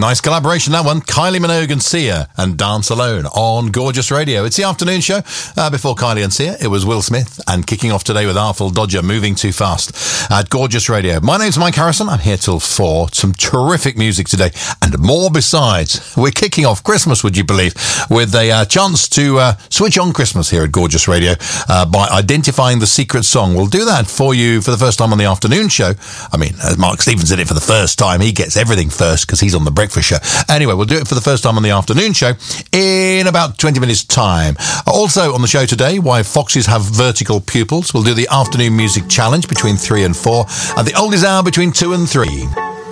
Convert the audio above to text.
Nice collaboration, that one. Kylie Minogue and Sia and Dance Alone on Gorgeous Radio. It's the afternoon show. Before Kylie and Sia, it was Will Smith, and kicking off today with Artful Dodger, Moving Too Fast at Gorgeous Radio. My name's Mike Harrison. I'm here till 4. Some terrific music today and more besides. We're kicking off Christmas, would you believe, with a chance to switch on Christmas here at Gorgeous Radio by identifying the secret song. We'll do that for you for the first time on the afternoon show. I mean, as Mark Stevens did it for the first time. He gets everything first because he's on the breakfast show. Anyway, we'll do it for the first time on the afternoon show in about 20 minutes' time. Also on the show today, why foxes have vertical pupils. We'll do the afternoon music challenge between 3 and 4, and the oldies hour between 2 and 3.